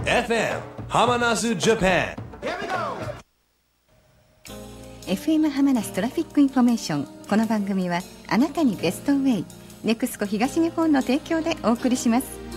FM ハマナスジャパン FM ハマナストラフィックインフォメーション。この番組はあなたにベストウェイネクスコ東日本の提供でお送りします。